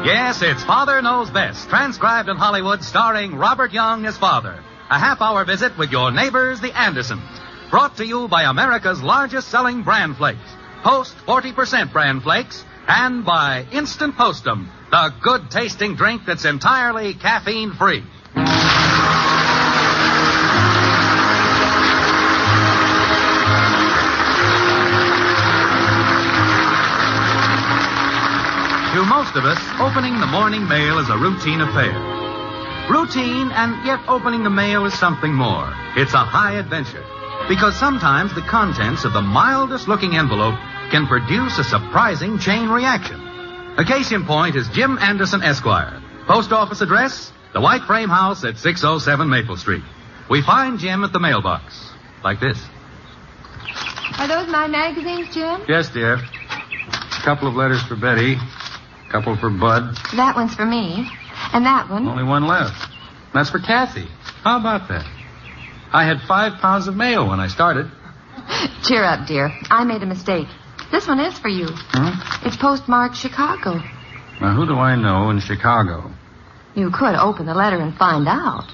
Yes, it's Father Knows Best, transcribed in Hollywood, starring Robert Young as Father. A half-hour visit with your neighbors, the Andersons. Brought to you by America's largest-selling bran flakes, Post 40% bran flakes, and by Instant Postum, the good-tasting drink that's entirely caffeine-free. To most of us, opening the morning mail is a routine affair. Routine, and yet opening the mail is something more. It's a high adventure. Because sometimes the contents of the mildest-looking envelope can produce a surprising chain reaction. A case in point is Jim Anderson, Esquire. Post office address, the White Frame House at 607 Maple Street. We find Jim at the mailbox, like this. Are those my magazines, Jim? Yes, dear. A couple of letters for Betty. A couple for Bud. That one's for me. And that one. Only one left. That's for Kathy. How about that? I had 5 pounds of mail when I started. Cheer up, dear. I made a mistake. This one is for you. It's postmarked Chicago. Now, who do I know in Chicago? You could open the letter and find out.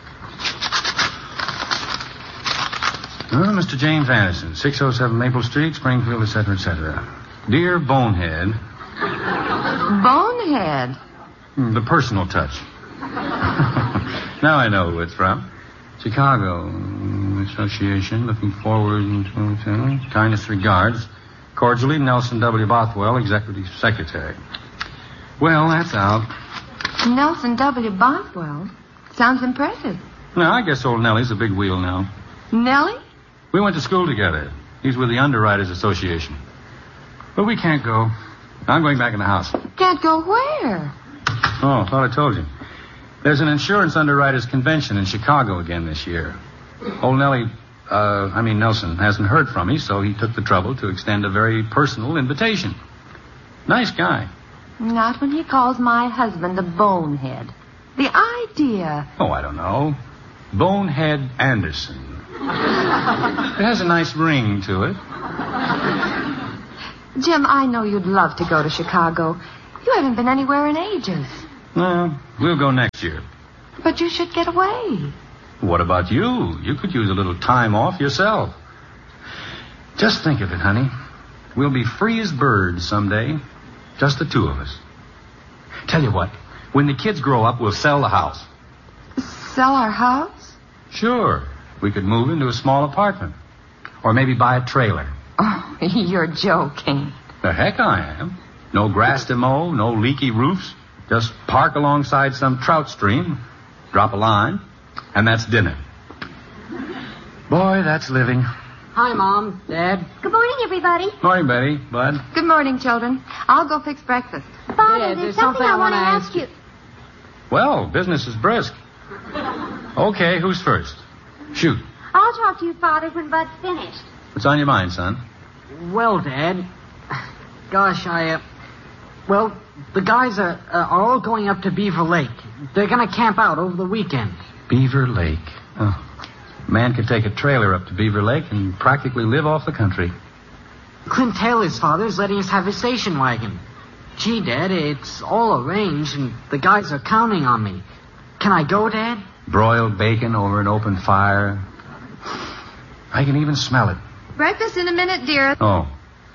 Mr. James Anderson, 607 Maple Street, Springfield, etc., etc. Dear Bonehead. Bonehead? The personal touch. Now I know who it's from. Chicago Association, looking forward to kindest regards. Cordially, Nelson W. Bothwell, Executive Secretary. Well, that's out. Nelson W. Bothwell? Sounds impressive. No, I guess old Nellie's a big wheel now. Nellie? We went to school together. He's with the Underwriters Association. But we can't go. I'm going back in the house. Can't go where? Oh, I thought I told you. There's an insurance underwriters convention in Chicago again this year. Old Nelson hasn't heard from me, so he took the trouble to extend a very personal invitation. Nice guy. Not when he calls my husband a bonehead. The idea. Oh, I don't know. Bonehead Anderson. It has a nice ring to it. Jim, I know you'd love to go to Chicago. You haven't been anywhere in ages. Well, we'll go next year. But you should get away. What about you? You could use a little time off yourself. Just think of it, honey. We'll be free as birds someday. Just the two of us. Tell you what, when the kids grow up, we'll sell the house. Sell our house? Sure. We could move into a small apartment. Or maybe buy a trailer. Oh, you're joking. The heck I am. No grass to mow, no leaky roofs. Just park alongside some trout stream, drop a line, and that's dinner. Boy, that's living. Hi, Mom, Dad. Good morning, everybody. Morning, Betty, Bud. Good morning, children. I'll go fix breakfast. Father, Dad, there's something I want to ask you. Well, business is brisk. Okay, who's first? Shoot. I'll talk to you, Father, when Bud's finished. What's on your mind, son? Well, Dad, gosh, well, the guys are all going up to Beaver Lake. They're going to camp out over the weekend. Beaver Lake. Oh. A man could take a trailer up to Beaver Lake and practically live off the country. Clint Taylor's father's letting us have his station wagon. Gee, Dad, it's all arranged, and the guys are counting on me. Can I go, Dad? Broiled bacon over an open fire. I can even smell it. Breakfast in a minute, dear. Oh.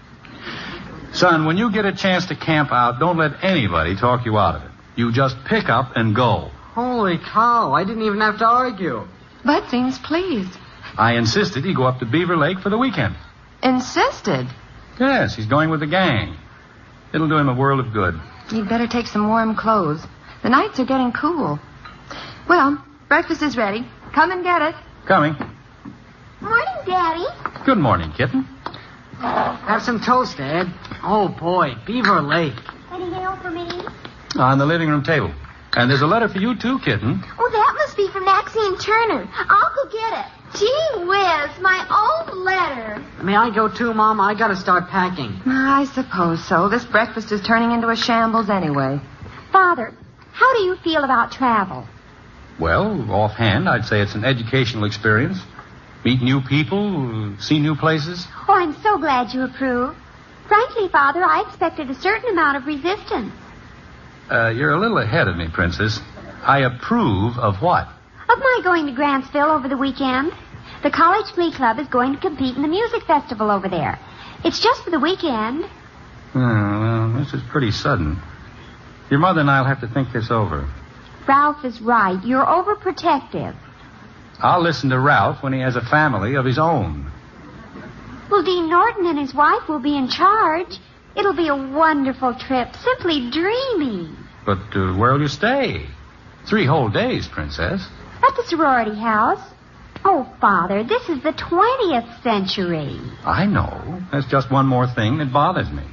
Son, when you get a chance to camp out, don't let anybody talk you out of it. You just pick up and go. Holy cow, I didn't even have to argue. Bud seems pleased. I insisted he go up to Beaver Lake for the weekend. Insisted? Yes, he's going with the gang. It'll do him a world of good. You'd better take some warm clothes. The nights are getting cool. Well, breakfast is ready. Come and get it. Coming. Morning, Daddy. Good morning, kitten. Have some toast, Dad. Oh, boy, Beaver Lake. Anything else for me? On the living room table. And there's a letter for you, too, kitten. Oh, that must be from Maxine Turner. I'll go get it. Gee whiz, my old letter. May I go too, Mom? I gotta start packing. I suppose so. This breakfast is turning into a shambles anyway. Father, how do you feel about travel? Well, offhand, I'd say it's an educational experience. Meet new people, see new places. Oh, I'm so glad you approve. Frankly, Father, I expected a certain amount of resistance. You're a little ahead of me, Princess. I approve of what? Of my going to Grantsville over the weekend. The College Glee Club is going to compete in the music festival over there. It's just for the weekend. Well, this is pretty sudden. Your mother and I'll have to think this over. Ralph is right. You're overprotective. I'll listen to Ralph when he has a family of his own. Well, Dean Norton and his wife will be in charge. It'll be a wonderful trip. Simply dreamy. But where'll you stay? 3 whole days, Princess. At the sorority house. Oh, Father, this is the 20th century. I know. That's just one more thing that bothers me.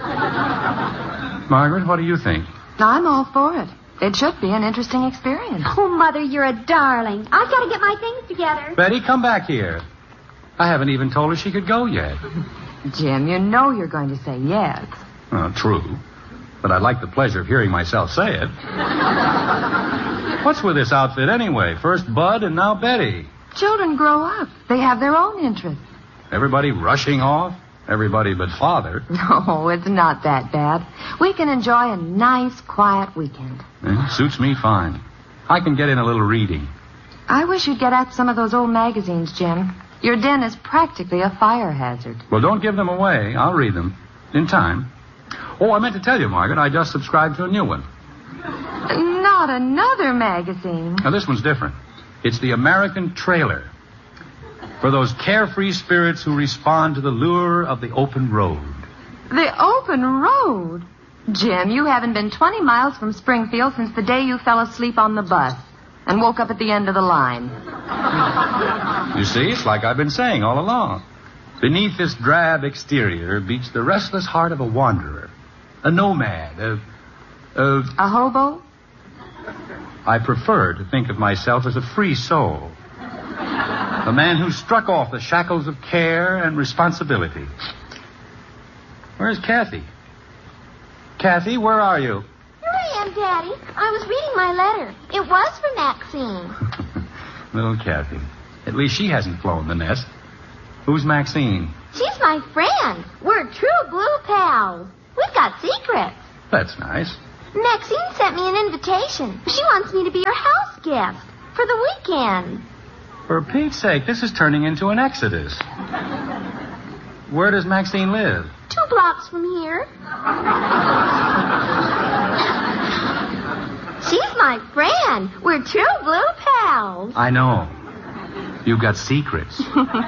Margaret, what do you think? I'm all for it. It should be an interesting experience. Oh, Mother, you're a darling. I've got to get my things together. Betty, come back here. I haven't even told her she could go yet. Jim, you know you're going to say yes. True. But I'd like the pleasure of hearing myself say it. What's with this outfit anyway? First Bud and now Betty. Children grow up. They have their own interests. Everybody rushing off? Everybody but Father. No, it's not that bad. We can enjoy a nice, quiet weekend. Suits me fine. I can get in a little reading. I wish you'd get at some of those old magazines, Jim. Your den is practically a fire hazard. Well, don't give them away. I'll read them. In time. Oh, I meant to tell you, Margaret, I just subscribed to a new one. Not another magazine. Now, this one's different. It's the American Trailer. For those carefree spirits who respond to the lure of the open road. The open road? Jim, you haven't been 20 miles from Springfield since the day you fell asleep on the bus and woke up at the end of the line. You see, it's like I've been saying all along. Beneath this drab exterior beats the restless heart of a wanderer, a nomad, a hobo? I prefer to think of myself as a free soul. A man who struck off the shackles of care and responsibility. Where's Kathy? Kathy, where are you? Here I am, Daddy. I was reading my letter. It was for Maxine. Little Kathy. At least she hasn't flown the nest. Who's Maxine? She's my friend. We're true blue pals. We've got secrets. That's nice. Maxine sent me an invitation. She wants me to be her house guest for the weekend. For Pete's sake, this is turning into an exodus. Where does Maxine live? 2 blocks from here. She's my friend. We're true blue pals. I know. You've got secrets.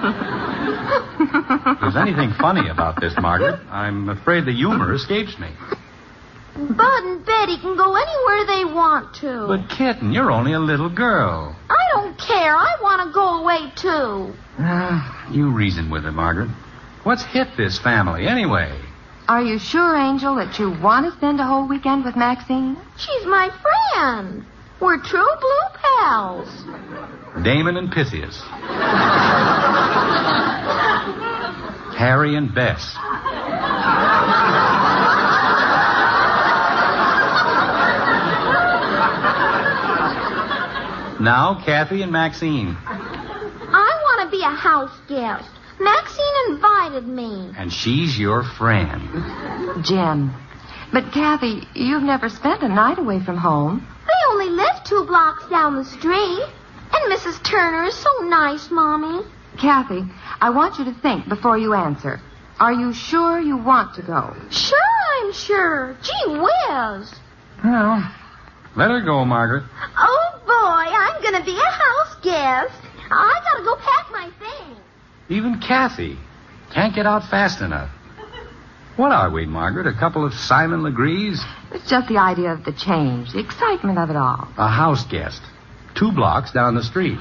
If there's anything funny about this, Margaret, I'm afraid the humor escapes me. Bud and Betty can go anywhere they want to. But, Kitten, you're only a little girl. I don't care. I want to go away, too. You reason with her, Margaret. What's hit this family, anyway? Are you sure, Angel, that you want to spend a whole weekend with Maxine? She's my friend. We're true blue pals. Damon and Pythias. Harry and Bess. Now, Kathy and Maxine. I want to be a house guest. Maxine invited me. And she's your friend. Jim. But, Kathy, you've never spent a night away from home. They only live 2 blocks down the street. And Mrs. Turner is so nice, Mommy. Kathy, I want you to think before you answer. Are you sure you want to go? Sure, I'm sure. Gee whiz. Well, let her go, Margaret. Oh, boy, I'm going to be a house guest. I got to go pack my things. Even Kathy can't get out fast enough. What are we, Margaret? A couple of Simon Legrees? It's just the idea of the change, the excitement of it all. A house guest. 2 blocks down the street.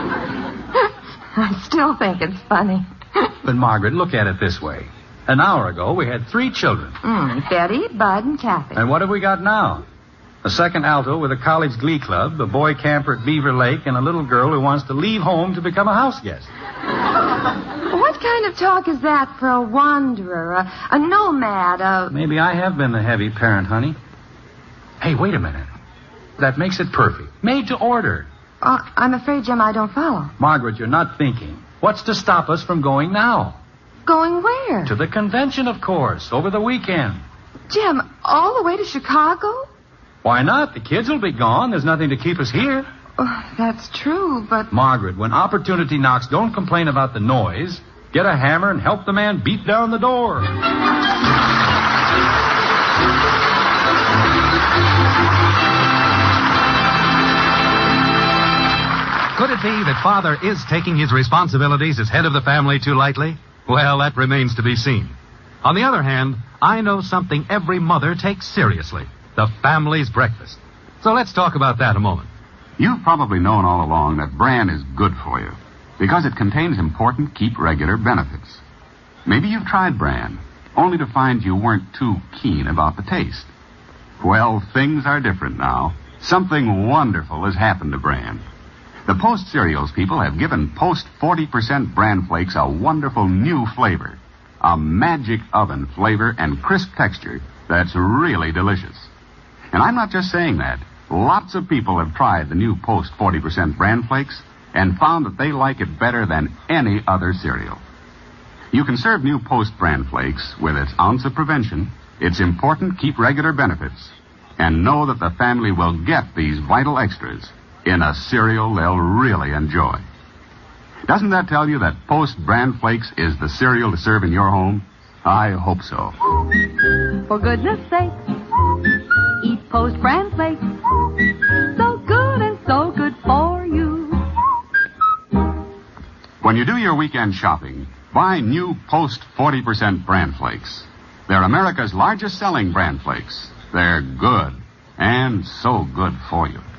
I still think it's funny. But, Margaret, look at it this way. An hour ago, we had 3 children. Betty, Bud, and Kathy. And what have we got now? A second alto with a college glee club, a boy camper at Beaver Lake, and a little girl who wants to leave home to become a house guest. What kind of talk is that for a wanderer, a nomad, Maybe I have been the heavy parent, honey. Hey, wait a minute. That makes it perfect. Made to order. I'm afraid, Jim, I don't follow. Margaret, you're not thinking. What's to stop us from going now? Going where? To the convention, of course, over the weekend. Jim, all the way to Chicago? Why not? The kids will be gone. There's nothing to keep us here. Oh, that's true, but... Margaret, when opportunity knocks, don't complain about the noise. Get a hammer and help the man beat down the door. Could it be that Father is taking his responsibilities as head of the family too lightly? Well, that remains to be seen. On the other hand, I know something every mother takes seriously: the family's breakfast. So let's talk about that a moment. You've probably known all along that bran is good for you because it contains important keep regular benefits. Maybe you've tried bran, only to find you weren't too keen about the taste. Well, things are different now. Something wonderful has happened to bran. The Post Cereals people have given Post 40% Bran Flakes a wonderful new flavor. A magic oven flavor and crisp texture that's really delicious. And I'm not just saying that. Lots of people have tried the new Post 40% Bran Flakes and found that they like it better than any other cereal. You can serve new Post Bran Flakes with its ounce of prevention, its important keep regular benefits, and know that the family will get these vital extras in a cereal they'll really enjoy. Doesn't that tell you that Post Bran Flakes is the cereal to serve in your home? I hope so. For goodness sake, eat Post Bran Flakes. So good and so good for you. When you do your weekend shopping, buy new Post 40% Bran Flakes. They're America's largest selling Bran Flakes. They're good and so good for you.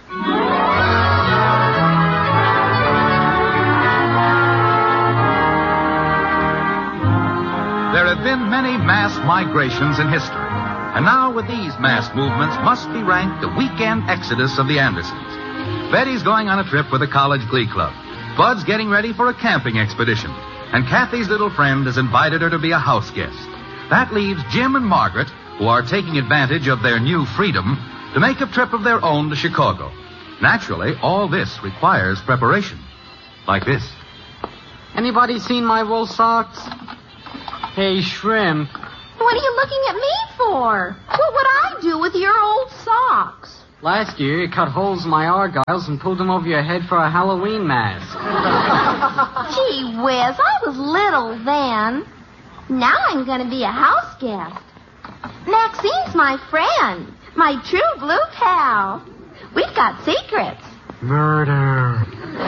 There have been many mass migrations in history. And now with these mass movements must be ranked the weekend exodus of the Andersons. Betty's going on a trip with the college glee club. Bud's getting ready for a camping expedition. And Kathy's little friend has invited her to be a house guest. That leaves Jim and Margaret, who are taking advantage of their new freedom, to make a trip of their own to Chicago. Naturally, all this requires preparation. Like this. Anybody seen my wool socks? Hey, Shrimp. What are you looking at me for? What would I do with your old socks? Last year, you cut holes in my argyles and pulled them over your head for a Halloween mask. Gee whiz, I was little then. Now I'm going to be a house guest. Maxine's my friend, my true blue pal. We've got secrets. Murder.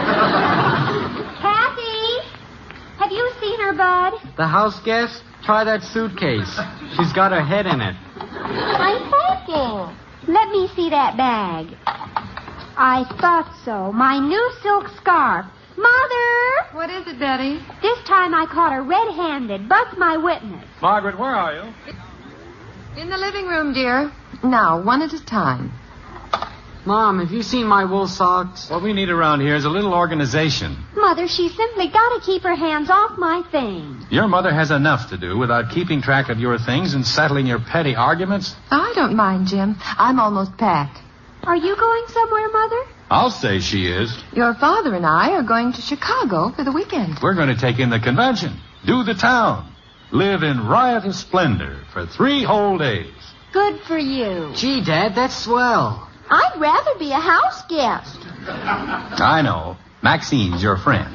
Kathy, have you seen her, Bud? The house guest? Try that suitcase. She's got her head in it. I'm thinking. Let me see that bag. I thought so. My new silk scarf. Mother! What is it, Betty? This time I caught her red-handed. Bud's my witness. Margaret, where are you? In the living room, dear. Now, one at a time. Mom, have you seen my wool socks? What we need around here is a little organization. Mother, she's simply got to keep her hands off my things. Your mother has enough to do without keeping track of your things and settling your petty arguments. I don't mind, Jim. I'm almost packed. Are you going somewhere, Mother? I'll say she is. Your father and I are going to Chicago for the weekend. We're going to take in the convention, do the town, live in riotous splendor for 3 whole days. Good for you. Gee, Dad, that's swell. I'd rather be a house guest. I know. Maxine's your friend.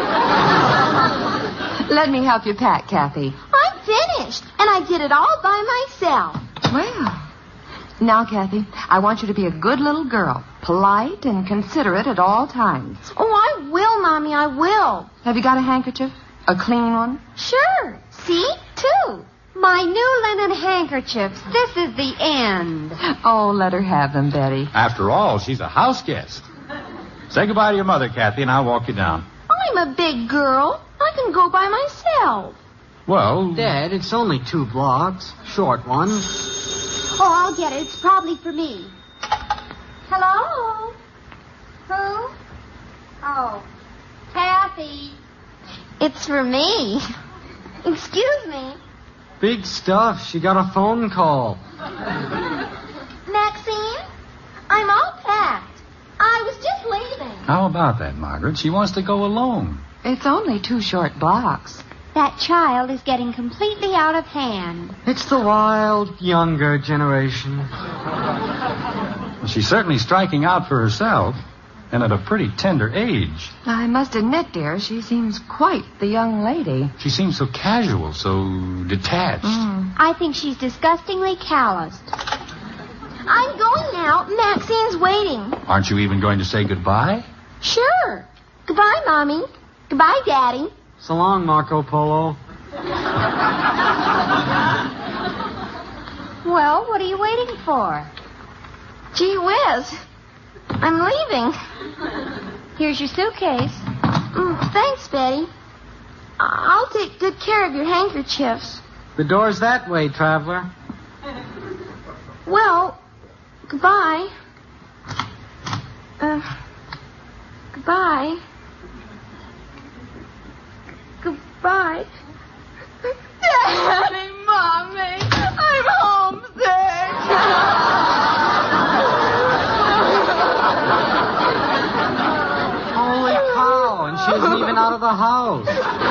Let me help you pack, Kathy. I'm finished, and I did it all by myself. Well, now, Kathy, I want you to be a good little girl, polite and considerate at all times. Oh, I will, Mommy, I will. Have you got a handkerchief? A clean one? Sure. See? 2. My new linen handkerchiefs. This is the end. Oh, let her have them, Betty. After all, she's a house guest. Say goodbye to your mother, Kathy, and I'll walk you down. I'm a big girl. I can go by myself. Well... Dad, it's only 2 blocks. Short one. Oh, I'll get it. It's probably for me. Hello? Who? Oh, Kathy. It's for me. Excuse me. Big stuff. She got a phone call. Maxine, I'm all packed. I was just leaving. How about that, Margaret? She wants to go alone. It's only 2 short blocks. That child is getting completely out of hand. It's the wild, younger generation. She's certainly striking out for herself, and at a pretty tender age. I must admit, dear, she seems quite the young lady. She seems so casual, so detached. I think she's disgustingly calloused. I'm going now. Maxine's waiting. Aren't you even going to say goodbye? Sure. Goodbye, Mommy. Goodbye, Daddy. So long, Marco Polo. Well, what are you waiting for? Gee whiz. I'm leaving. Here's your suitcase. Thanks, Betty. I'll take good care of your handkerchiefs. The door's that way, traveler. Well, goodbye. Goodbye. Goodbye. Daddy, Mommy, I'm homesick. Holy cow, and she isn't even out of the house.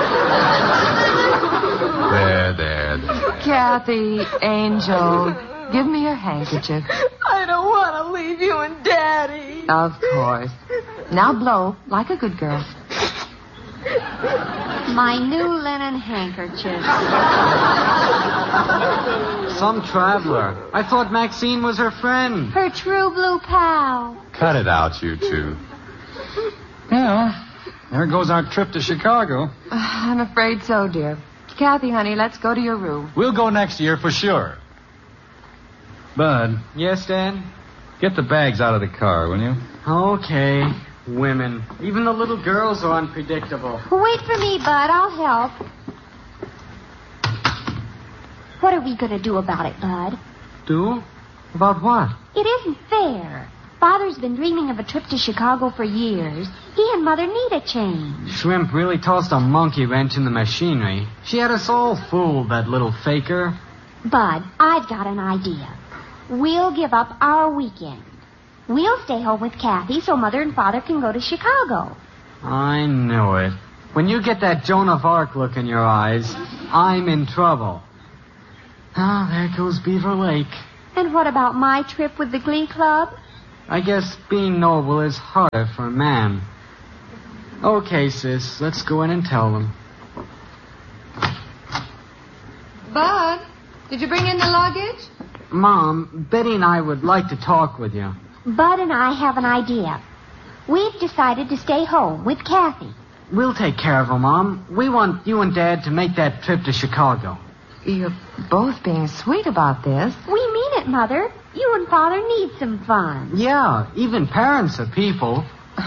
There. Kathy, Angel, give me your handkerchief. I don't want to leave you and Daddy. Of course. Now blow like a good girl. My new linen handkerchief. Some traveler. I thought Maxine was her friend. Her true blue pal. Cut it out, you two. Yeah, there goes our trip to Chicago. I'm afraid so, dear. Kathy, honey, let's go to your room. We'll go next year for sure. Bud, Yes, Dad? get the bags out of the car, will you? Okay. Women. Even the little girls are unpredictable. Wait for me, Bud. I'll help. What are we going to do about it, Bud? Do? About what? It isn't fair. Father's been dreaming of a trip to Chicago for years. He and Mother need a change. Shrimp really tossed a monkey wrench in the machinery. She had us all fooled, that little faker. Bud, I've got an idea. We'll give up our weekend. We'll stay home with Kathy so Mother and Father can go to Chicago. I knew it. When you get that Joan of Arc look in your eyes, I'm in trouble. Ah, there goes Beaver Lake. And what about my trip with the Glee Club? I guess being noble is harder for a man. Okay, sis, let's go in and tell them. Bud, did you bring in the luggage? Mom, Betty and I would like to talk with you. Bud and I have an idea. We've decided to stay home with Kathy. We'll take care of her, Mom. We want you and Dad to make that trip to Chicago. You're both being sweet about this. We mean it, Mother. You and Father need some fun. Yeah, even parents are people.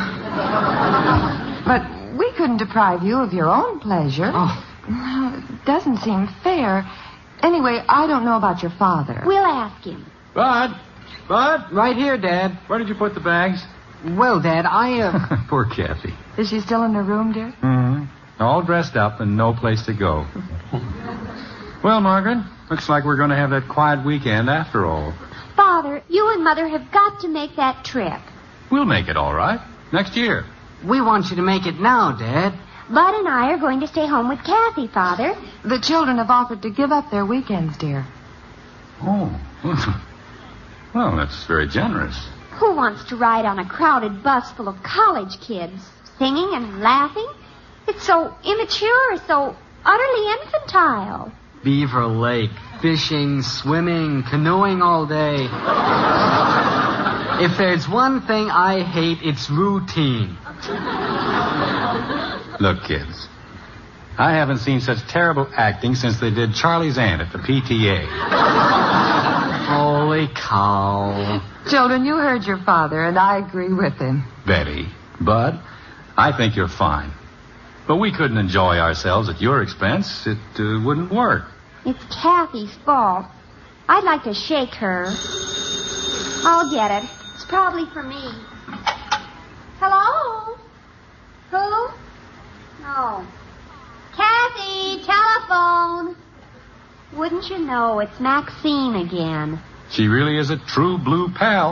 But we couldn't deprive you of your own pleasure. Oh. It doesn't seem fair. Anyway, I don't know about your father. We'll ask him. Bud? Right here, Dad. Where did you put the bags? Well, Dad, Poor Kathy. Is she still in her room, dear? Mm-hmm. All dressed up and no place to go. Well, Margaret, looks like we're going to have that quiet weekend after all. Father, you and Mother have got to make that trip. We'll make it all right. Next year. We want you to make it now, Dad. Bud and I are going to stay home with Kathy, Father. The children have offered to give up their weekends, dear. Oh. Well, that's very generous. Who wants to ride on a crowded bus full of college kids, singing and laughing? It's so immature, so utterly infantile. Beaver Lake. Fishing, swimming, canoeing all day. If there's one thing I hate, it's routine. Look, kids, I haven't seen such terrible acting since they did Charlie's Aunt at the PTA. Holy cow. Children, you heard your father, and I agree with him. Betty, Bud, I think you're fine. But we couldn't enjoy ourselves at your expense. It wouldn't work. It's Kathy's fault. I'd like to shake her. I'll get it. It's probably for me. Hello? Who? No. Kathy, telephone. Wouldn't you know, it's Maxine again. She really is a true blue pal.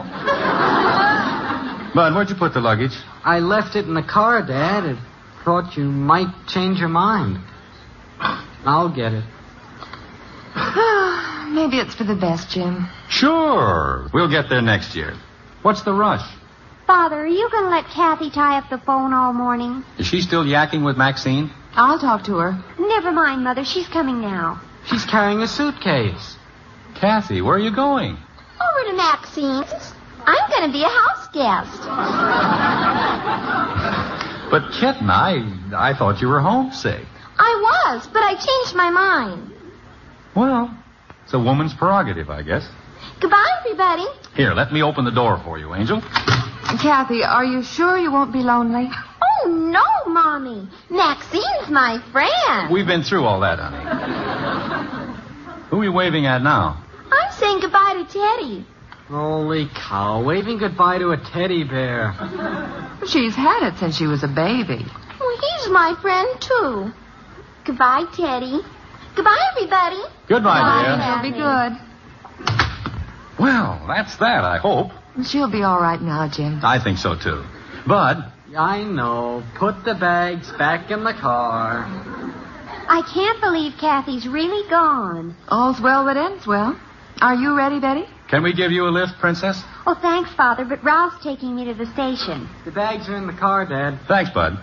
Bud, where'd you put the luggage? I left it in the car, Dad. I thought you might change your mind. I'll get it. Maybe it's for the best, Jim. Sure. We'll get there next year. What's the rush? Father, are you going to let Kathy tie up the phone all morning? Is she still yakking with Maxine? I'll talk to her. Never mind, Mother. She's coming now. She's carrying a suitcase. Kathy, where are you going? Over to Maxine's. I'm going to be a house guest. But, Kitten, I thought you were homesick. I was, but I changed my mind. Well, it's a woman's prerogative, I guess. Goodbye, everybody. Here, let me open the door for you, Angel. Kathy, are you sure you won't be lonely? Oh, no, Mommy. Maxine's my friend. We've been through all that, honey. Who are you waving at now? I'm saying goodbye to Teddy. Holy cow, waving goodbye to a teddy bear. She's had it since she was a baby. Well, he's my friend, too. Goodbye, Teddy. Goodbye, everybody. Goodbye, dear. She'll be good. Well, that's that, I hope. She'll be all right now, Jim. I think so, too. Bud, I know. Put the bags back in the car. I can't believe Kathy's really gone. All's well that ends well. Are you ready, Betty? can we give you a lift, Princess? Oh, thanks, Father, but Ralph's taking me to the station. The bags are in the car, Dad. Thanks, Bud.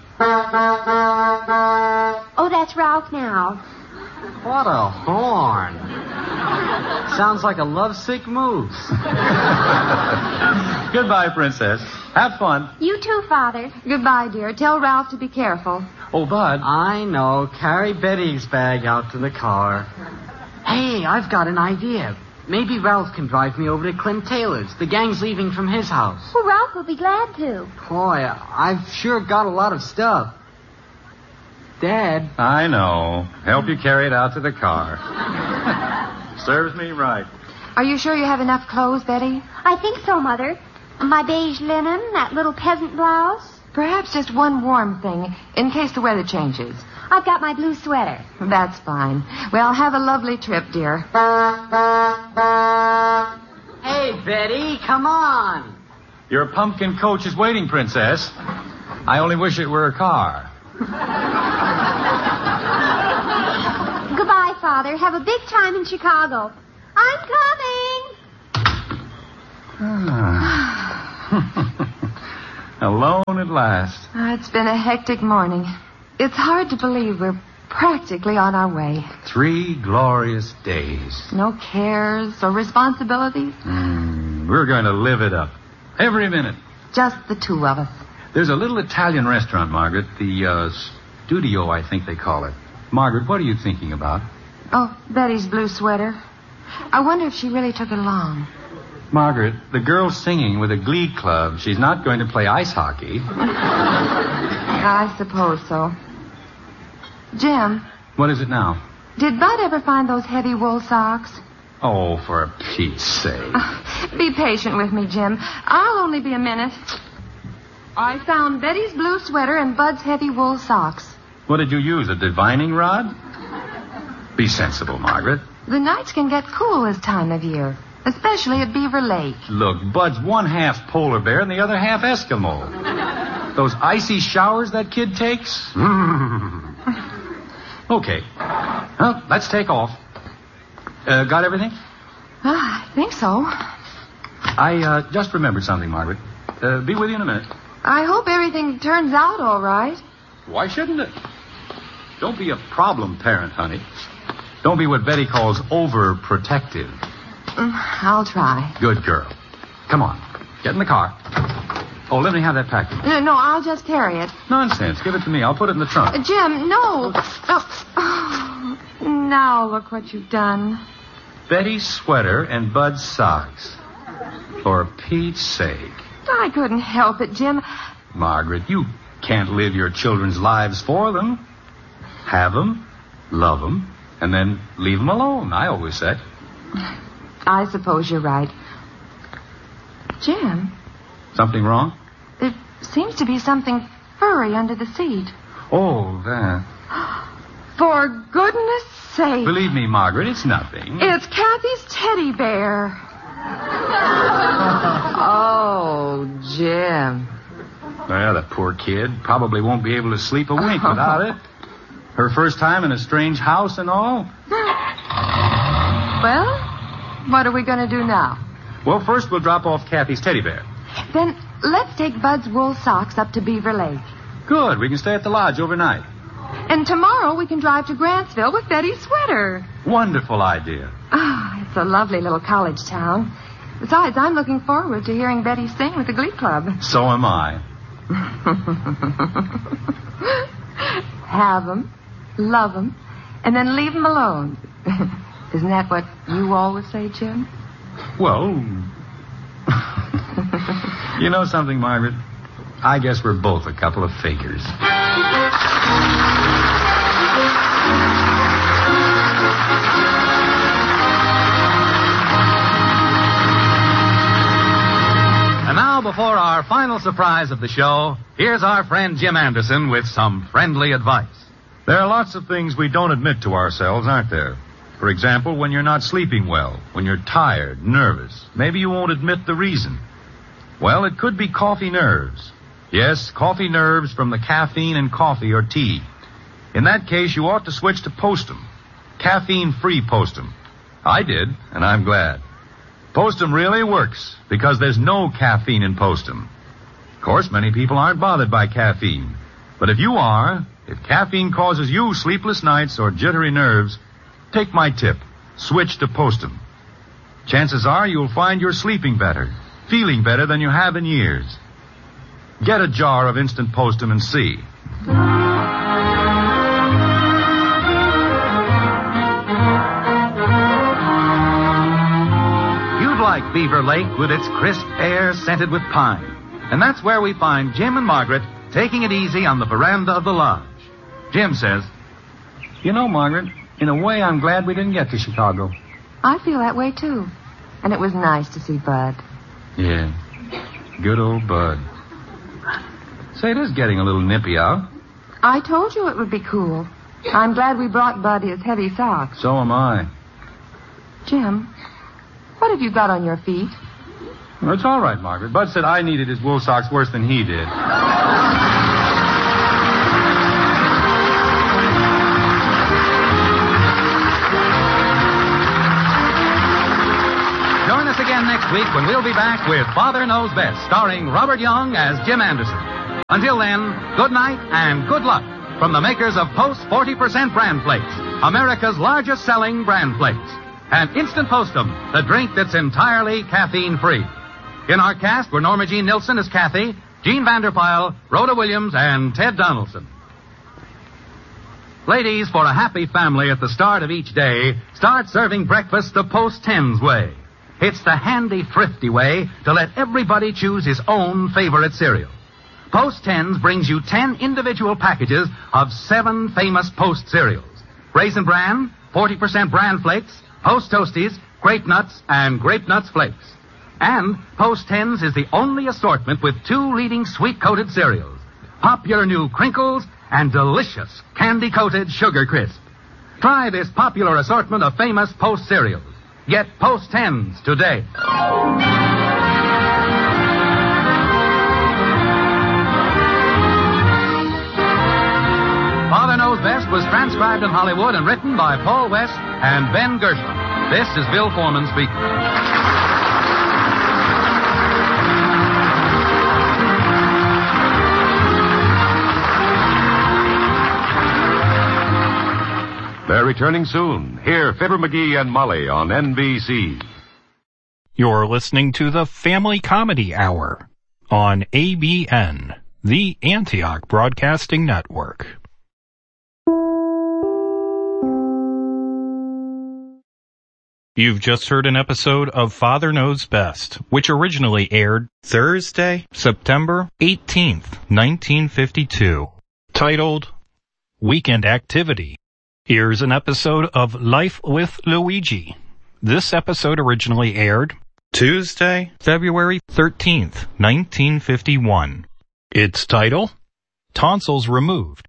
Oh, that's Ralph now. What a horn. Sounds like a lovesick moose. Goodbye, Princess. Have fun. You too, Father. Goodbye, dear. Tell Ralph to be careful. Oh, Bud. I know. Carry Betty's bag out to the car. Hey, I've got an idea. Maybe Ralph can drive me over to Clem Taylor's. The gang's leaving from his house. Well, Ralph will be glad to. Boy, I've sure got a lot of stuff. Dad. I know. Help you carry it out to the car. Serves me right. Are you sure you have enough clothes, Betty? I think so, Mother. My beige linen, that little peasant blouse. Perhaps just one warm thing, in case the weather changes. I've got my blue sweater. That's fine. Well, have a lovely trip, dear. Hey, Betty, come on. Your pumpkin coach is waiting, Princess. I only wish it were a car. Goodbye, Father. Have a big time in Chicago. I'm coming. Alone at last. It's been a hectic morning. It's hard to believe we're practically on our way. 3 glorious days. No cares or responsibilities. We're going to live it up. Every minute. Just the two of us. There's a little Italian restaurant, Margaret. The Studio, I think they call it. Margaret, what are you thinking about? Oh, Betty's blue sweater. I wonder if she really took it along. Margaret, the girl's singing with a glee club. She's not going to play ice hockey. I suppose so. Jim. What is it now? Did Bud ever find those heavy wool socks? Oh, for Pete's sake. Be patient with me, Jim. I'll only be a minute. I found Betty's blue sweater and Bud's heavy wool socks. What did you use, a divining rod? Be sensible, Margaret. The nights can get cool this time of year, especially at Beaver Lake. Look, Bud's one half polar bear and the other half Eskimo. Those icy showers that kid takes? Okay. Well, let's take off. Got everything? I think so. I just remembered something, Margaret. Be with you in a minute. I hope everything turns out all right. Why shouldn't it? Don't be a problem parent, honey. Don't be what Betty calls overprotective. I'll try. Good girl. Come on. Get in the car. Oh, let me have that package. No, I'll just carry it. Nonsense. Give it to me. I'll put it in the trunk. Jim, no. Oh, now look what you've done. Betty's sweater and Bud's socks. For Pete's sake. I couldn't help it, Jim. Margaret, you can't live your children's lives for them. Have them, love them, and then leave them alone, I always say. I suppose you're right. Jim? Something wrong? There seems to be something furry under the seat. Oh, that. For goodness sake. Believe me, Margaret, it's nothing. It's Kathy's teddy bear. Oh, Jim. Well, the poor kid probably won't be able to sleep a wink without it. Her first time in a strange house and all. Well, What are we going to do now? Well, first we'll drop off Kathy's teddy bear. Then let's take Bud's wool socks up to Beaver Lake. Good. We can stay at the lodge overnight. And tomorrow we can drive to Grantsville with Betty's sweater. Wonderful idea. Ah, it's a lovely little college town. Besides, I'm looking forward to hearing Betty sing with the Glee Club. So am I. Have 'em, love 'em, and then leave 'em alone. Isn't that what you always say, Jim? Well, you know something, Margaret? I guess we're both a couple of figures. And now, before our final surprise of the show, here's our friend Jim Anderson with some friendly advice. There are lots of things we don't admit to ourselves, aren't there? For example, when you're not sleeping well, when you're tired, nervous, maybe you won't admit the reason. Well, it could be coffee nerves. Yes, coffee nerves from the caffeine in coffee or tea. In that case, you ought to switch to Postum. Caffeine-free Postum. I did, and I'm glad. Postum really works because there's no caffeine in Postum. Of course, many people aren't bothered by caffeine. But if you are, if caffeine causes you sleepless nights or jittery nerves, take my tip. Switch to Postum. Chances are you'll find you're sleeping better, feeling better than you have in years. Get a jar of instant Postum and see. You'd like Beaver Lake with its crisp air scented with pine. And that's where we find Jim and Margaret taking it easy on the veranda of the lodge. Jim says, You know, Margaret, in a way, I'm glad we didn't get to Chicago. I feel that way, too. And it was nice to see Bud. Yeah. Good old Bud. Say, it is getting a little nippy out. I told you it would be cool. I'm glad we brought Bud his heavy socks. So am I. Jim, what have you got on your feet? Well, it's all right, Margaret. Bud said I needed his wool socks worse than he did. Join us again next week when we'll be back with Father Knows Best, starring Robert Young as Jim Anderson. Until then, good night and good luck from the makers of Post 40% Bran Flakes, America's largest selling Bran Flakes. And Instant Postum, the drink that's entirely caffeine-free. In our cast were Norma Jean Nilsson as Kathy, Gene Vanderpyle, Rhoda Williams, and Ted Donaldson. Ladies, for a happy family at the start of each day, start serving breakfast the Post 10's way. It's the handy, thrifty way to let everybody choose his own favorite cereal. Post 10's brings you 10 individual packages of 7 famous Post cereals. Raisin Bran, 40% Bran Flakes, Post Toasties, Grape Nuts, and Grape Nuts Flakes. And Post 10's is the only assortment with 2 leading sweet-coated cereals. Popular new Crinkles and delicious candy-coated Sugar Crisp. Try this popular assortment of famous Post cereals. Get Post 10's today. Father Knows Best was transcribed in Hollywood and written by Paul West and Ben Gershwin. This is Bill Foreman speaking. They're returning soon. Hear Fibber McGee and Molly on NBC. You're listening to the Family Comedy Hour on ABN, the Antioch Broadcasting Network. You've just heard an episode of Father Knows Best, which originally aired Thursday, September 18th, 1952, titled Weekend Activity. Here's an episode of Life with Luigi. This episode originally aired Tuesday, February 13th, 1951. Its title, Tonsils Removed.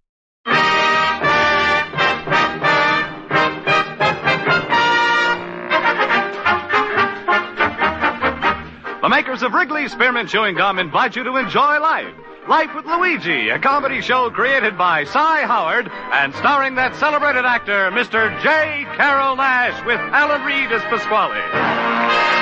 The makers of Wrigley's Spearmint Chewing Gum invite you to enjoy life Life with Luigi, a comedy show created by Cy Howard and starring that celebrated actor, Mr. J. Carrol Naish, with Alan Reed as Pasquale.